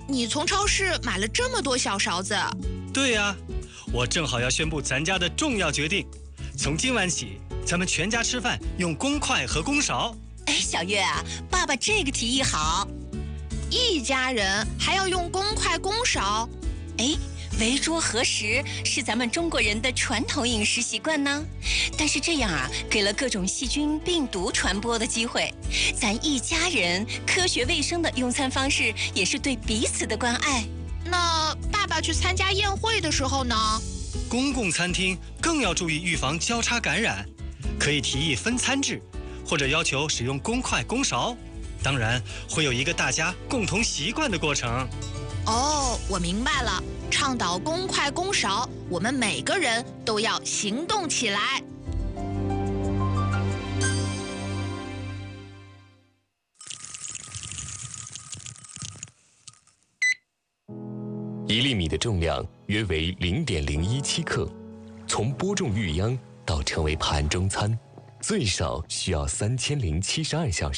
你从超市买了这么多小勺子？ 对呀，我正好要宣布咱家的重要决定。从今晚起，咱们全家吃饭用公筷和公勺。 哎，小月啊，爸爸这个提议好。 一家人还要用公筷公勺？ 哎，围桌合食是咱们中国人的传统饮食习惯呢。但是这样啊，给了各种细菌、病毒传播的机会。咱一家人科学卫生的用餐方式，也是对彼此的关爱。 那爸爸去参加宴会的时候呢？ 公共餐厅更要注意预防交叉感染，可以提议分餐制，或者要求使用公筷公勺。当然，会有一个大家共同习惯的过程。 哦，我明白了，倡导公筷公勺，我们每个人都要行动起来。 1粒米的重量约为0.017克，从播种育秧到成为盘中餐，最少需要3072小时。